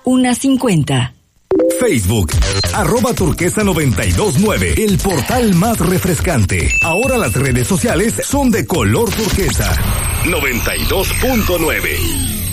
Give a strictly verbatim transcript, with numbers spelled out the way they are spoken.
una cincuenta. Facebook, arroba turquesa noventa y dos nueve, el portal más refrescante. Ahora las redes sociales son de color turquesa. noventa y dos punto nueve.